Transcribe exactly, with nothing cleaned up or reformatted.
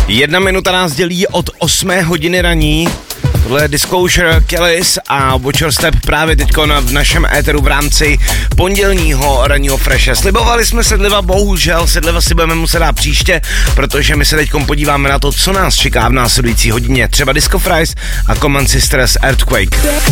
Jedna minuta nás dělí od osmé hodiny raní. Tohle je Disclosure, Kellys a Watcher Step právě teďko v našem éteru v rámci pondělního ranního freshe. Slibovali jsme Sedliva, bohužel Sedliva si budeme muset dát příště, protože my se teďkom podíváme na to, co nás čeká v následující hodině. Třeba Disco Fries a Common Sisters Earthquake.